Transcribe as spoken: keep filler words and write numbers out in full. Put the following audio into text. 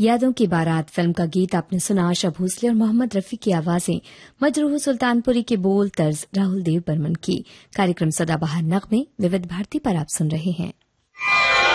यादों की बारात फिल्म का गीत आपने सुना। आशा भोसले और मोहम्मद रफी की आवाजें, मजरूह सुल्तानपुरी के बोल, तर्ज राहुल देव बर्मन की। कार्यक्रम सदाबहार नगमे विविध भारती पर आप सुन रहे हैं।